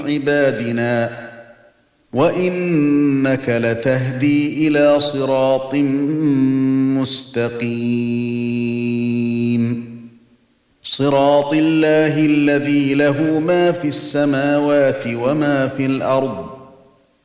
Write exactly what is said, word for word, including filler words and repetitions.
عبادنا وإنك لتهدي إلى صراط مستقيم صراط الله الذي له ما في السماوات وما في الأرض